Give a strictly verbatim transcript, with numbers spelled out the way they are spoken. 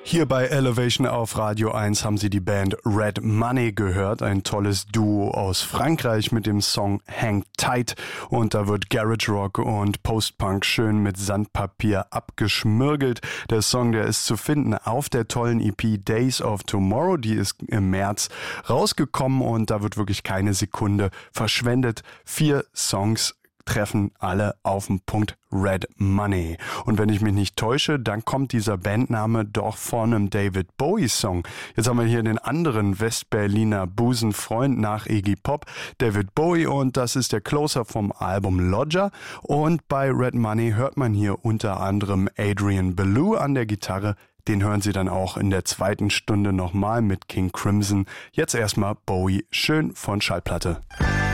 Hier bei Elevation auf Radio eins haben Sie die Band Red Money gehört, ein tolles Duo aus Frankreich mit dem Song Hang Tight, und da wird Garage Rock und Post-Punk schön mit Sandpapier abgeschmirgelt. Der Song, der ist zu finden auf der tollen E P Days of Tomorrow, die ist im März rausgekommen und da wird wirklich keine Sekunde verschwendet. Vier Songs treffen alle auf den Punkt: Red Money. Und wenn ich mich nicht täusche, dann kommt dieser Bandname doch von einem David Bowie-Song. Jetzt haben wir hier den anderen Westberliner Busenfreund nach Iggy Pop, David Bowie, und das ist der Closer vom Album Lodger. Und bei Red Money hört man hier unter anderem Adrian Belew an der Gitarre. Den hören Sie dann auch in der zweiten Stunde nochmal mit King Crimson. Jetzt erstmal Bowie schön von Schallplatte.